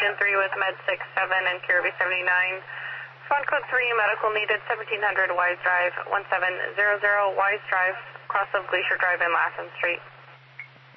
Region 3 with Med 67 and Kirby 79. Front code 3, medical needed, 1700 Wise Drive, 1700 Wise Drive, cross of Glacier Drive and Latham Street.